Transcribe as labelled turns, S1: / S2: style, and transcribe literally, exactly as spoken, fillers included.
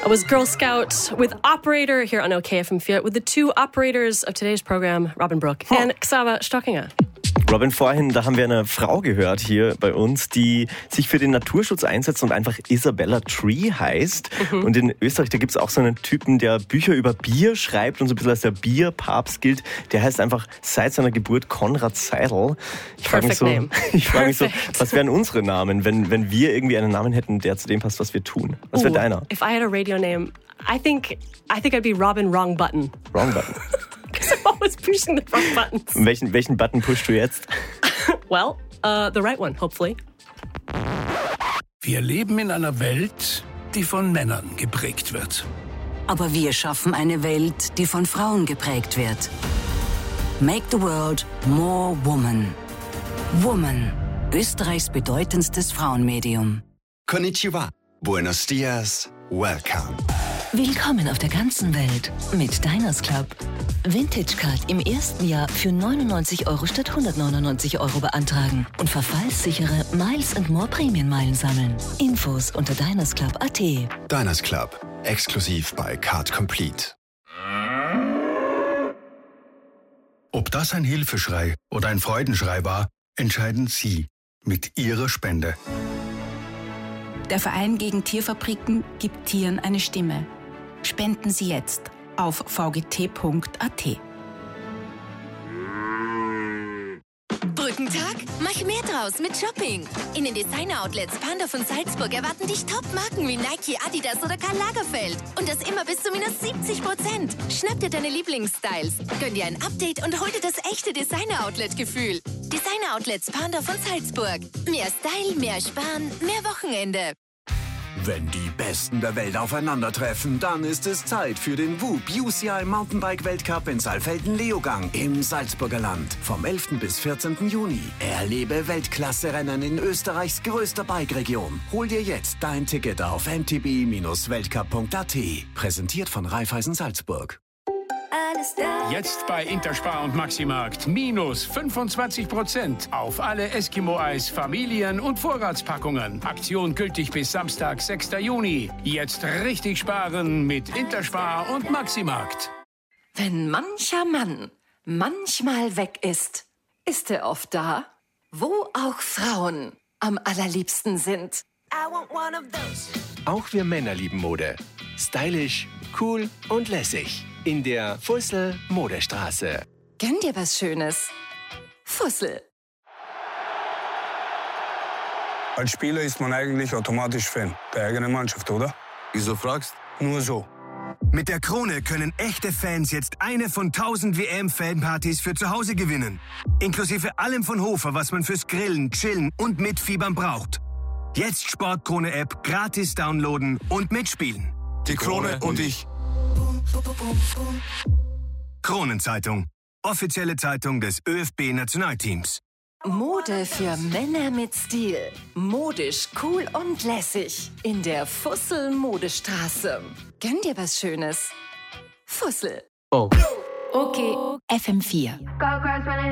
S1: I was Girl Scout with Operator here on O K F M four with the two operators of today's program, Robin Brook oh. and Xaver Stockinger.
S2: Robin, vorhin, da haben wir eine Frau gehört hier bei uns, die sich für den Naturschutz einsetzt und einfach Isabella Tree heißt. Mhm. Und in Österreich, da gibt es auch so einen Typen, der Bücher über Bier schreibt und so ein bisschen als der Bierpapst gilt. Der heißt einfach seit seiner Geburt Konrad Seidel. Ich frage mich so, ich frage mich so, was wären unsere Namen, wenn, wenn wir irgendwie einen Namen hätten, der zu dem passt, was wir tun? Was wäre deiner?
S1: If I had a radio name, I think, I think I'd be Robin Wrong Button.
S2: Wrong Button.
S1: Because I'm always pushing the wrong buttons.
S2: Welchen, welchen Button pushst du jetzt?
S1: Well, uh, the right one, hopefully.
S3: Wir leben in einer Welt, die von Männern geprägt wird.
S4: Aber wir schaffen eine Welt, die von Frauen geprägt wird. Make the world more woman. Woman, Österreichs bedeutendstes Frauenmedium.
S5: Konnichiwa. Buenos dias. Welcome.
S6: Willkommen auf der ganzen Welt mit Diners Club. Vintage Card im ersten Jahr für neunundneunzig Euro statt hundertneunundneunzig Euro beantragen und verfallssichere Miles and More Prämienmeilen sammeln. Infos unter diners club punkt a t.
S5: Diners Club, exklusiv bei Card Complete.
S7: Ob das ein Hilfeschrei oder ein Freudenschrei war, entscheiden Sie mit Ihrer Spende.
S8: Der Verein gegen Tierfabriken gibt Tieren eine Stimme. Spenden Sie jetzt auf v g t punkt a t.
S9: Brückentag? Mach mehr draus mit Shopping. In den Designer-Outlets Panda von Salzburg erwarten dich Top-Marken wie Nike, Adidas oder Karl Lagerfeld. Und das immer bis zu minus siebzig Prozent. Schnapp dir deine Lieblingsstyles, gönn dir ein Update und hol dir das echte Designer-Outlet-Gefühl. Designer-Outlets Panda von Salzburg. Mehr Style, mehr Sparen, mehr Wochenende.
S10: Wenn die Besten der Welt aufeinandertreffen, dann ist es Zeit für den W U B U C I Mountainbike-Weltcup in Saalfelden-Leogang im Salzburger Land. Vom elften bis vierzehnten Juni. Erlebe Weltklasse-Rennen in Österreichs größter Bike-Region. Hol dir jetzt dein Ticket auf m t b dash weltcup punkt a t. Präsentiert von Raiffeisen Salzburg.
S3: Jetzt bei Interspar und Maximarkt minus fünfundzwanzig Prozent auf alle Eskimo-Eis, Familien- und Vorratspackungen. Aktion gültig bis Samstag, sechsten Juni. Jetzt richtig sparen mit Interspar und Maximarkt.
S11: Wenn mancher Mann manchmal weg ist, ist er oft da, wo auch Frauen am allerliebsten sind.
S12: Auch wir Männer lieben Mode. Stylisch, cool und lässig. In der Fussel Modestraße.
S11: Gönn dir was Schönes. Fussel.
S13: Als Spieler ist man eigentlich automatisch Fan der eigenen Mannschaft, oder?
S14: Wieso fragst?
S13: Nur so.
S15: Mit der Krone können echte Fans jetzt eine von tausend W M-Fanpartys für zu Hause gewinnen. Inklusive allem von Hofer, was man fürs Grillen, Chillen und Mitfiebern braucht. Jetzt Sportkrone-App gratis downloaden und mitspielen.
S14: Die Krone und ich.
S15: Kronenzeitung. Offizielle Zeitung des ÖFB Nationalteams.
S11: Mode für Männer mit Stil. Modisch, cool und lässig. In der Fussel Modestraße. Gönn dir was Schönes. Fussel.
S2: Oh.
S8: Okay. F M vier.